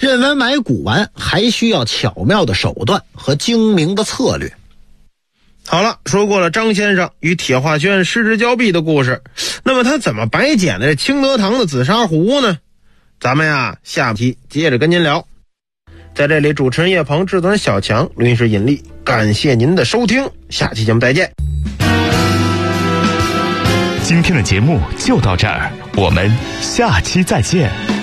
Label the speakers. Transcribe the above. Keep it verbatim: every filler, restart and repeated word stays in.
Speaker 1: 认为买古玩还需要巧妙的手段和精明的策略。
Speaker 2: 好了，说过了张先生与铁画轩失之交臂的故事，那么他怎么白捡的清德堂的紫砂壶呢？咱们呀下期接着跟您聊。在这里，主持人叶鹏，制作人小强，录音师尹力，感谢您的收听，下期节目再见。
Speaker 3: 今天的节目就到这儿，我们下期再见。